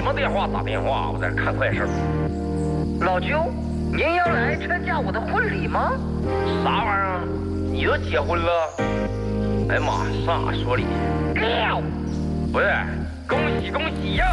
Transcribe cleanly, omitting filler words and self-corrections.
忙电话打电话，我在这看快事。 老舅，您要来参加我的婚礼吗？ 啥玩意儿？你都结婚了？哎呀妈，上哪说理？ 喵！ 不是，恭喜恭喜呀！